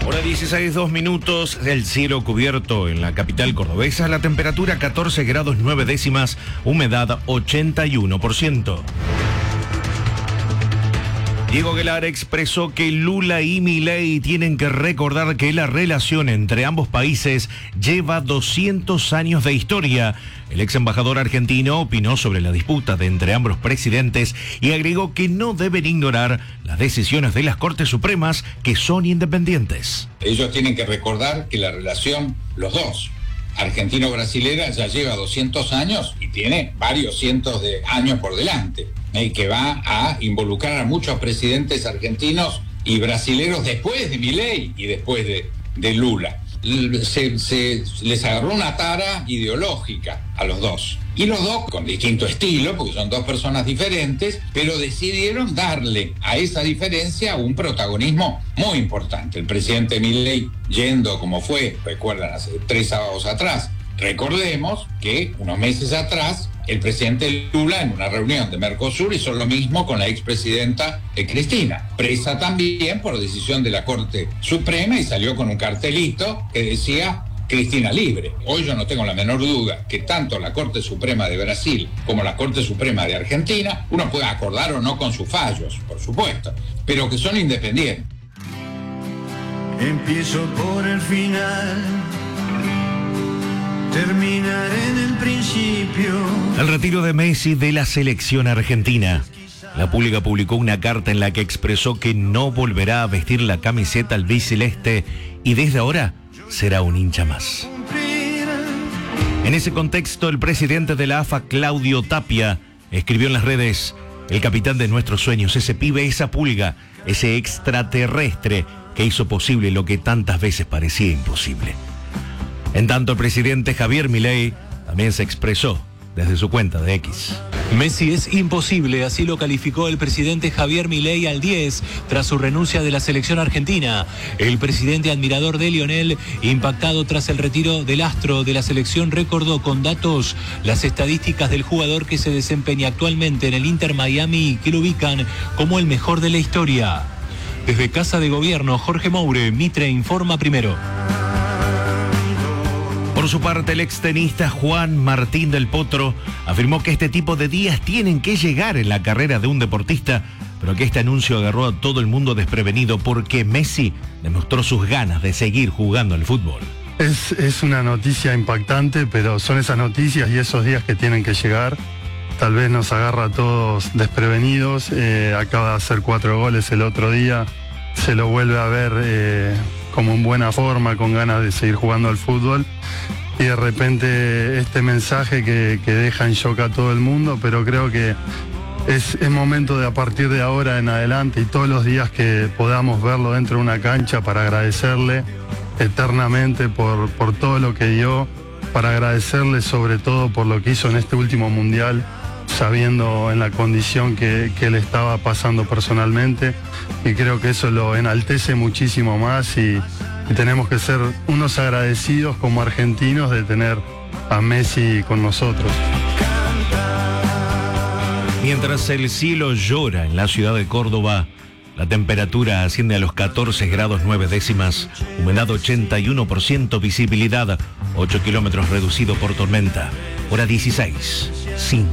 Hora 16, 2 minutos, el cielo cubierto en la capital cordobesa, la temperatura 14 grados 9 décimas, humedad 81%. Diego Aguilar expresó que Lula y Milei tienen que recordar que la relación entre ambos países lleva 200 años de historia. El ex embajador argentino opinó sobre la disputa de entre ambos presidentes y agregó que no deben ignorar las decisiones de las Cortes Supremas, que son independientes. Ellos tienen que recordar que la relación, los dos, argentino-brasilera, ya lleva 200 años y tiene varios cientos de años por delante, que va a involucrar a muchos presidentes argentinos y brasileros después de Milei y después de Lula. Les agarró una tara ideológica a los dos. Y los dos, con distinto estilo, porque son dos personas diferentes, pero decidieron darle a esa diferencia un protagonismo muy importante. El presidente Milei yendo como fue, recuerdan, hace 3 sábados atrás. Recordemos que unos meses atrás el presidente Lula en una reunión de Mercosur hizo lo mismo con la expresidenta Cristina, presa también por decisión de la Corte Suprema, y salió con un cartelito que decía Cristina libre. Hoy yo no tengo la menor duda que tanto la Corte Suprema de Brasil como la Corte Suprema de Argentina, uno puede acordar o no con sus fallos, por supuesto, pero que son independientes. Empiezo por el final, terminaré en el principio. El retiro de Messi de la selección argentina. La Pública publicó una carta en la que expresó que no volverá a vestir la camiseta albiceleste y desde ahora será un hincha más. En ese contexto, el presidente de la AFA, Claudio Tapia, escribió en las redes: el capitán de nuestros sueños, ese pibe, esa pulga, ese extraterrestre que hizo posible lo que tantas veces parecía imposible. En tanto, el presidente Javier Milei también se expresó desde su cuenta de X. Messi es imposible, así lo calificó el presidente Javier Milei al 10 tras su renuncia de la selección argentina. El presidente, admirador de Lionel, impactado tras el retiro del astro de la selección, recordó con datos las estadísticas del jugador que se desempeña actualmente en el Inter Miami y que lo ubican como el mejor de la historia. Desde Casa de Gobierno, Jorge Moure, Mitre Informa Primero. Por su parte, el extenista Juan Martín del Potro afirmó que este tipo de días tienen que llegar en la carrera de un deportista, pero que este anuncio agarró a todo el mundo desprevenido porque Messi demostró sus ganas de seguir jugando al fútbol. Es una noticia impactante, pero son esas noticias y esos días que tienen que llegar. Tal vez nos agarra a todos desprevenidos. Acaba de hacer 4 goles el otro día. Se lo vuelve a ver como en buena forma, con ganas de seguir jugando al fútbol. Y de repente este mensaje que deja en shock a todo el mundo, pero creo que es momento de, a partir de ahora en adelante y todos los días que podamos verlo dentro de una cancha, para agradecerle eternamente por todo lo que dio, para agradecerle sobre todo por lo que hizo en este último mundial, sabiendo en la condición que él estaba pasando personalmente, y creo que eso lo enaltece muchísimo más y tenemos que ser unos agradecidos como argentinos de tener a Messi con nosotros. Mientras el cielo llora en la ciudad de Córdoba, la temperatura asciende a los 14 grados 9 décimas, humedad 81%, visibilidad 8 kilómetros reducido por tormenta. Hora 16, 5.